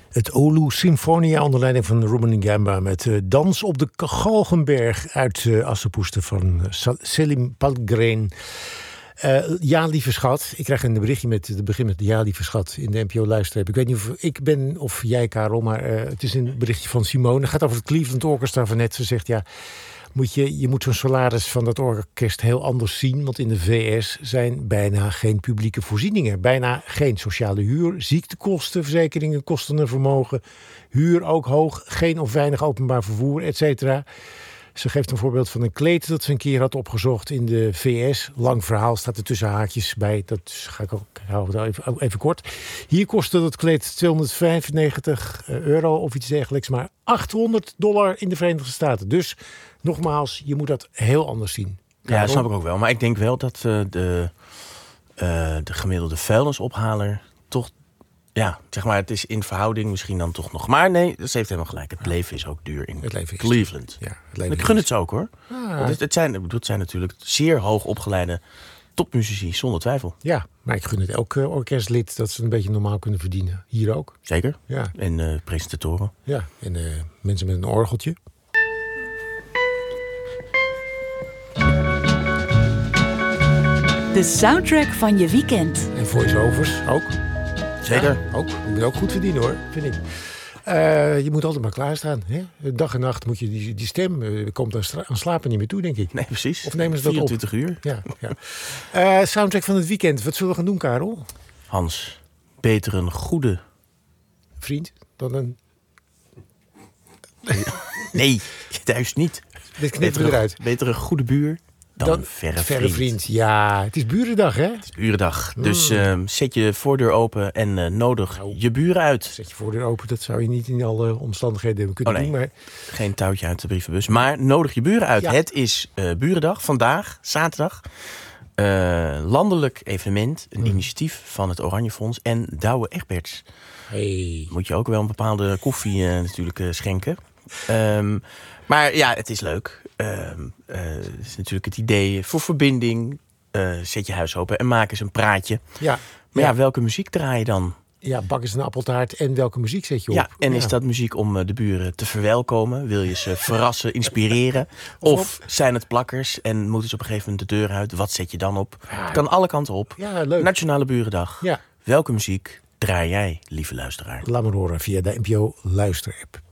Het Oulu Symfonia onder leiding van Ruben Ngamba met Dans op de Galgenberg uit Assepoester van Selim Palgreen. Ja, lieve schat. Ik krijg een berichtje met het begin met ja, lieve schat in de NPO-luisterheb. Ik weet niet of ik ben of jij, Karel, maar het is een berichtje van Simone. Het gaat over het Cleveland Orchestra van net. Ze zegt ja, je moet zo'n salaris van dat orkest heel anders zien. Want in de VS zijn bijna geen publieke voorzieningen. Bijna geen sociale huur, ziektekosten, verzekeringen, kosten en vermogen. Huur ook hoog, geen of weinig openbaar vervoer, et cetera. Ze geeft een voorbeeld van een kleed dat ze een keer had opgezocht in de VS. Lang verhaal, staat er tussen haakjes bij. Dat ga ik ook houden even kort. Hier kostte dat kleed €295 of iets dergelijks. Maar $800 in de Verenigde Staten. Dus nogmaals, je moet dat heel anders zien. Ja, dat snap ik ook wel. Maar ik denk wel dat de gemiddelde vuilnisophaler toch... Ja, zeg maar, het is in verhouding misschien dan toch nog... Maar nee, ze heeft helemaal gelijk. Het leven is ook duur in Cleveland. Ja, ik gun het ze ook, hoor. Het zijn natuurlijk zeer hoog opgeleide topmuzici, zonder twijfel. Ja, maar ik gun het elk orkestlid dat ze een beetje normaal kunnen verdienen. Hier ook. Zeker. Ja. En presentatoren. Ja, en mensen met een orgeltje. De soundtrack van je weekend. En voice-overs ook. Zeker. Ja, ook. Je moet ook goed verdienen, hoor, vind ik. Je moet altijd maar klaarstaan. Hè? Dag en nacht moet je die stem... komt aan slapen niet meer toe, denk ik. Nee, precies. Of nemen ze dat 24 uur. Ja. Soundtrack van het weekend. Wat zullen we gaan doen, Karel? Hans, beter een goede... vriend dan een... Nee, juist niet. Dit knippen we eruit. Beter een goede buur dan verre vriend. Ja, het is burendag, hè? Het is burendag. Dus zet je voordeur open en nodig je buren uit. Zet je voordeur open, dat zou je niet in alle omstandigheden kunnen doen. Maar... Geen touwtje uit de brievenbus. Maar nodig je buren uit. Ja. Het is burendag, vandaag, zaterdag. Landelijk evenement, een initiatief van het Oranje Fonds en Douwe Egberts. Hey. Moet je ook wel een bepaalde koffie natuurlijk schenken. Maar ja, het is leuk. Het is natuurlijk het idee voor verbinding. Zet je huis open en maak eens een praatje. Ja. Maar ja, welke muziek draai je dan? Ja, bak eens een appeltaart en welke muziek zet je op? Ja, en is dat muziek om de buren te verwelkomen? Wil je ze verrassen, inspireren? Of zijn het plakkers en moeten ze op een gegeven moment de deur uit? Wat zet je dan op? Het kan alle kanten op. Ja, leuk. Nationale Burendag. Ja. Welke muziek draai jij, lieve luisteraar? Laat me horen via de NPO Luisterapp.